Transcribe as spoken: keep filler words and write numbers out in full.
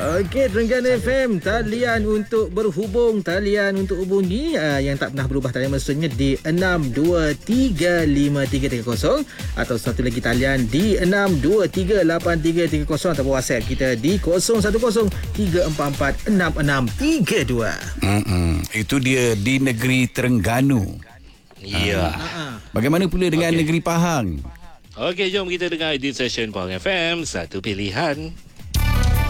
Okey, Terengganu F M, talian untuk berhubung, talian untuk hubungi uh, yang tak pernah berubah talian maksudnya di enam dua tiga lima tiga tiga kosong atau satu lagi talian di enam dua tiga lapan tiga tiga kosong atau WhatsApp kita di kosong satu kosong tiga empat empat enam enam tiga dua. Mm-mm. Itu dia di negeri Terengganu. Ya. Ha. Bagaimana pula dengan okay. negeri Pahang? Okey, jom kita dengar di session Pahang F M, satu pilihan.